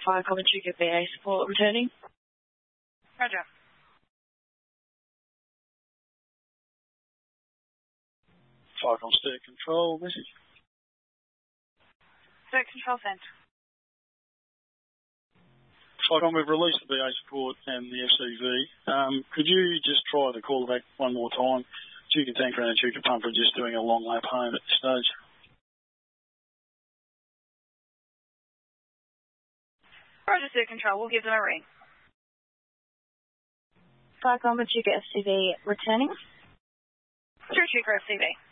Fire Coventry, get BA support returning. Roger. Firecom State Control, message. State Control sent. Firecom, we've released the BA support and the FCV. Could you just try the call back one more time? Chuka Tanker and Chuka Pump are just doing a long lap home at this stage. Roger, State Control. We'll give them a ring. Fire Coventry, get FCV returning. Through Chuka FCV.